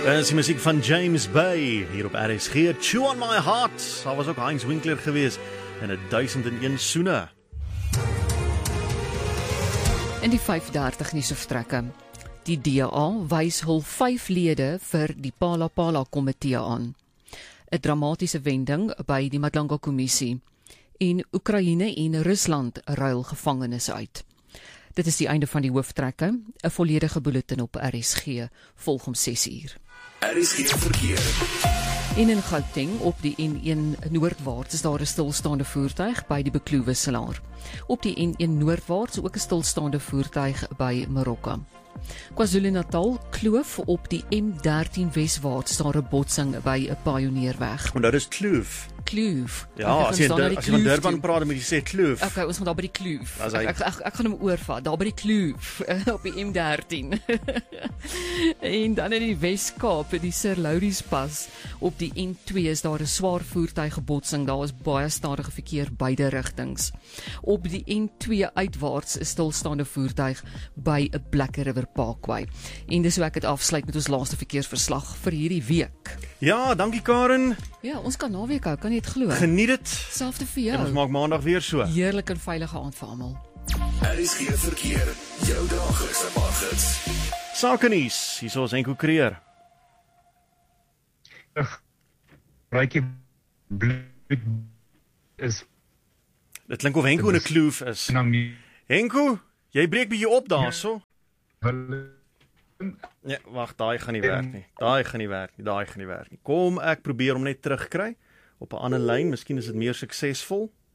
Dat is die muziek van James Bay, hier op RSG, Chew on My Heart. Daar was ook Heinz Winkler geweest in 1001 Soene. In die 530 nuusverstrekke. Die DA wys hul 5 lede vir die Phala Komitee aan. 'n Dramatiese wending by die Madlanga-kommissie. En Oekraïne en Rusland ruil gevangenes uit. Dit is die einde van die hooftrekke. 'n volledige bulletin op RSG, volg om 6:00. RSG verkeer. En in Gauteng op die N1 noordwaarts is daar 'n stilstaande voertuig by die Bekloo-wisselaar. Op die N1 noordwaarts ook 'n stilstaande voertuig by Marokka. KwaZulu-Natal kloof op die M13 weswaarts daar 'n botsing by 'n Pioneerweg. En dat is kloof. Kloof. Ja, as jy van Durban praat, moet jy sê kloof. Okay, ons gaan daar by die kloof. As hy- Ek gaan hom oorvat, daar by die kloof op die M13. En dan in die Wes-Kaap, die Sir Lauriespas op die N2 is daar 'n swaar voertuigbotsing. Daar is baie stadige verkeer beide rigtings. Op die N2 uitwaarts is stilstaande voertuig by 'n Black River Parkway. En dis hoe ek dit afsluit met ons laaste verkeersverslag vir hierdie week. Ja, dankie Karen. Ja, ons kan naweek hou, kan jy dit glo? Geniet dit. Selfde vir En ons jou. maak maandag weer so. Heerlik en veilige aand vir almal. RSG verkeer. Jou daglikse padgids. Sake nuus, hier is Henko Creer. Rykie bloed is Dit klink of Henko in 'n kloof is. na my Henko, jy breek bietjie op daarso. hulle Nee, wag, daai gaan nie werk nie. Daai gaan nie werk nie. Kom, ek probeer hom net terugkry op 'n ander lyn. Miskien is dit meer suksesvol.